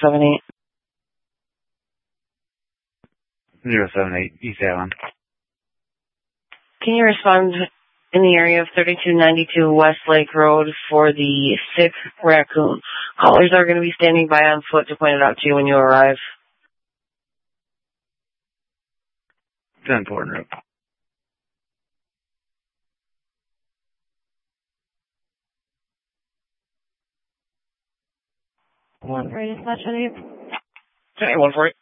078. 078, East Avon. Can you respond in the area of 3292 West Lake Road for the sick raccoon? Callers are going to be standing by on foot to point it out to you when you arrive. 10 Portner. One ready to slash any. Okay, 148.